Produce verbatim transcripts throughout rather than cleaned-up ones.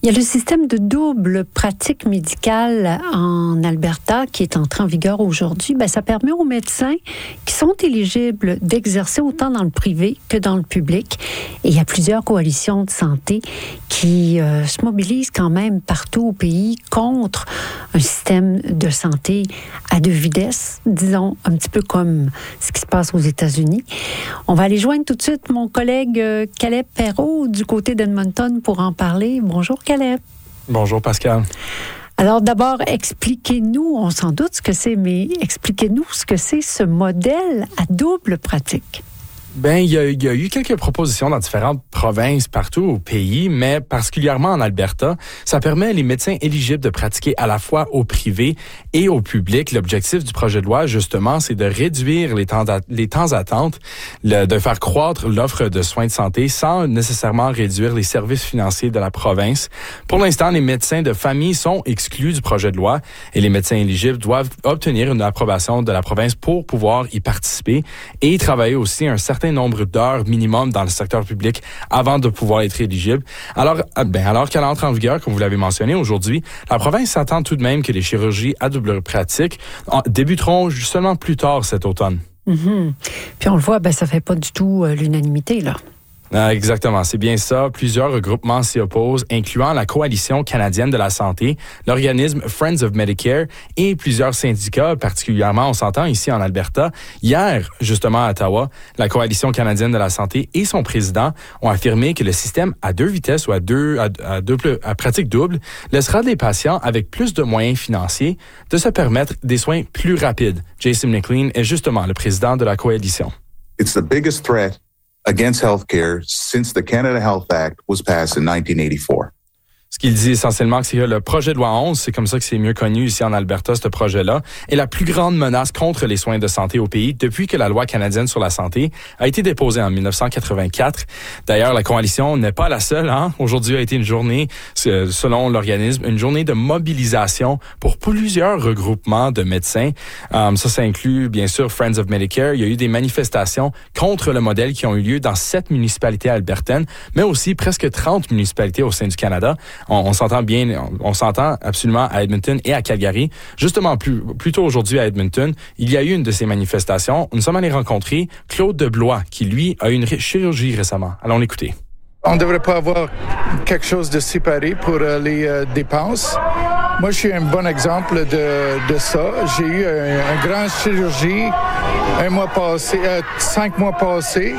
Il y a le système de double pratique médicale en Alberta qui est entré en vigueur aujourd'hui. Bien, ça permet aux médecins qui sont éligibles d'exercer autant dans le privé que dans le public. Et il y a plusieurs coalitions de santé qui euh, se mobilisent quand même partout au pays contre un système de santé à deux vitesses, disons un petit peu comme ce qui se passe aux États-Unis. On va aller joindre tout de suite mon collègue euh, Caleb Perrault du côté d'Edmonton pour en parler. Bonjour Caleb. Bonjour Pascal. Alors d'abord, expliquez-nous, on s'en doute ce que c'est, mais expliquez-nous ce que c'est ce modèle à double pratique. Bien, il y, a, il y a eu quelques propositions dans différentes provinces partout au pays, mais particulièrement en Alberta, ça permet les médecins éligibles de pratiquer à la fois au privé et au public. L'objectif du projet de loi, justement, c'est de réduire les temps, les temps d'attente, le, de faire croître l'offre de soins de santé sans nécessairement réduire les services financiers de la province. Pour l'instant, les médecins de famille sont exclus du projet de loi et les médecins éligibles doivent obtenir une approbation de la province pour pouvoir y participer et travailler aussi un certain nombre d'heures minimum dans le secteur public avant de pouvoir être éligible. Alors, ben, alors qu'elle entre en vigueur, comme vous l'avez mentionné aujourd'hui, la province s'attend tout de même que les chirurgies à double pratique débuteront seulement plus tard cet automne. Mm-hmm. Puis on le voit, ben, ça fait pas du tout euh, l'unanimité, là. Ah, exactement, c'est bien ça. Plusieurs regroupements s'y opposent, incluant la Coalition canadienne de la santé, l'organisme Friends of Medicare et plusieurs syndicats, particulièrement, on s'entend ici en Alberta. Hier, justement à Ottawa, la Coalition canadienne de la santé et son président ont affirmé que le système à deux vitesses ou à deux à, à, double, à pratique double laissera des patients avec plus de moyens financiers de se permettre des soins plus rapides. Jason McLean est justement le président de la coalition. It's the biggest threat against healthcare since the Canada Health Act was passed in nineteen eighty-four. Ce qu'il dit essentiellement, c'est que le projet de loi onze, c'est comme ça que c'est mieux connu ici en Alberta, ce projet-là, est la plus grande menace contre les soins de santé au pays depuis que la loi canadienne sur la santé a été déposée en dix-neuf cent quatre-vingt-quatre. D'ailleurs, la coalition n'est pas la seule. Hein? Aujourd'hui a été une journée, selon l'organisme, une journée de mobilisation pour plusieurs regroupements de médecins. Um, ça, ça inclut, bien sûr, Friends of Medicare. Il y a eu des manifestations contre le modèle qui ont eu lieu dans sept municipalités albertaines, mais aussi presque trente municipalités au sein du Canada. On, on s'entend bien, on, on s'entend absolument à Edmonton et à Calgary. Justement, plus, plus tôt aujourd'hui à Edmonton, il y a eu une de ces manifestations. Nous sommes allés rencontrer Claude Deblois, qui, lui, a eu une ré- chirurgie récemment. Allons l'écouter. On ne devrait pas avoir quelque chose de séparé pour euh, les euh, dépenses. Moi, je suis un bon exemple de, de ça. J'ai eu un, un grand chirurgie un mois passé, euh, cinq mois passés,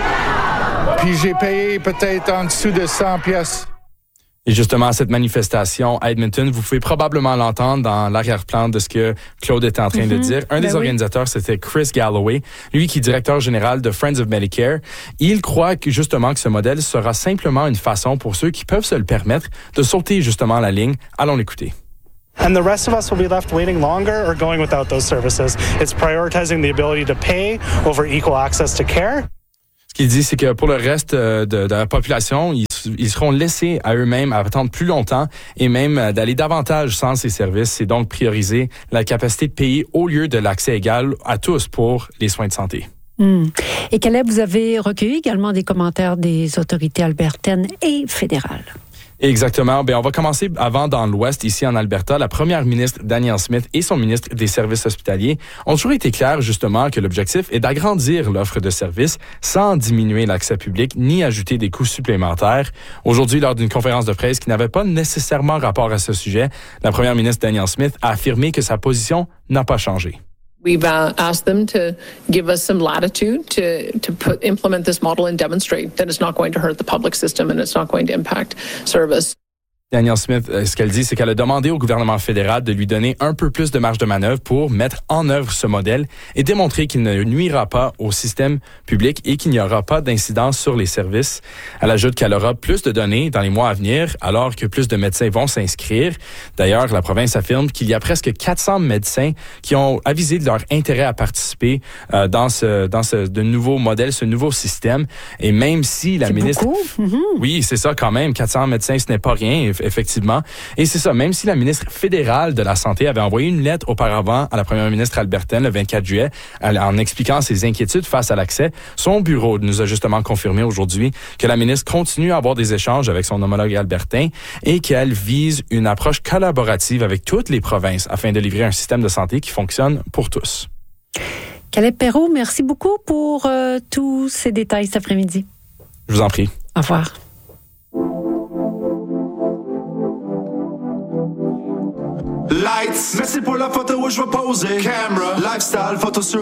puis j'ai payé peut-être en dessous de cent piastres. Et justement, cette manifestation à Edmonton, vous pouvez probablement l'entendre dans l'arrière-plan de ce que Claude était en train mm-hmm. de dire. Un ben des oui. organisateurs, c'était Chris Galloway, lui qui est directeur général de Friends of Medicare. Il croit que justement que ce modèle sera simplement une façon pour ceux qui peuvent se le permettre de sauter justement la ligne. Allons l'écouter. And the rest of us will be left waiting longer or going without those services. It's prioritizing the ability to pay over equal access to care. Ce qu'il dit, c'est que pour le reste de, de la population, ils, ils seront laissés à eux-mêmes à attendre plus longtemps et même d'aller davantage sans ces services. C'est donc prioriser la capacité de payer au lieu de l'accès égal à tous pour les soins de santé. Mmh. Et Caleb, vous avez recueilli également des commentaires des autorités albertaines et fédérales. Exactement. Bien, on va commencer avant dans l'Ouest, ici en Alberta. La première ministre Danielle Smith et son ministre des Services hospitaliers ont toujours été clairs, justement, que l'objectif est d'agrandir l'offre de services sans diminuer l'accès public ni ajouter des coûts supplémentaires. Aujourd'hui, lors d'une conférence de presse qui n'avait pas nécessairement rapport à ce sujet, la première ministre Danielle Smith a affirmé que sa position n'a pas changé. We've uh, asked them to give us some latitude to, to put, implement this model and demonstrate that it's not going to hurt the public system and it's not going to impact service. Danielle Smith, ce qu'elle dit, c'est qu'elle a demandé au gouvernement fédéral de lui donner un peu plus de marge de manœuvre pour mettre en œuvre ce modèle et démontrer qu'il ne nuira pas au système public et qu'il n'y aura pas d'incidence sur les services. Elle ajoute qu'elle aura plus de données dans les mois à venir, alors que plus de médecins vont s'inscrire. D'ailleurs, la province affirme qu'il y a presque quatre cents médecins qui ont avisé de leur intérêt à participer euh, dans ce dans ce de nouveau modèle, ce nouveau système. Et même si la c'est ministre, beaucoup. Mm-hmm. oui, c'est ça quand même, quatre cents médecins, ce n'est pas rien. effectivement. Et c'est ça, même si la ministre fédérale de la Santé avait envoyé une lettre auparavant à la première ministre albertaine le vingt-quatre juillet en expliquant ses inquiétudes face à l'accès, son bureau nous a justement confirmé aujourd'hui que la ministre continue à avoir des échanges avec son homologue albertain et qu'elle vise une approche collaborative avec toutes les provinces afin de livrer un système de santé qui fonctionne pour tous. Caleb Perrault, merci beaucoup pour euh, tous ces détails cet après-midi. Je vous en prie. Au revoir. Lights, merci pour la photo où je vais poser. Camera, lifestyle, photo sur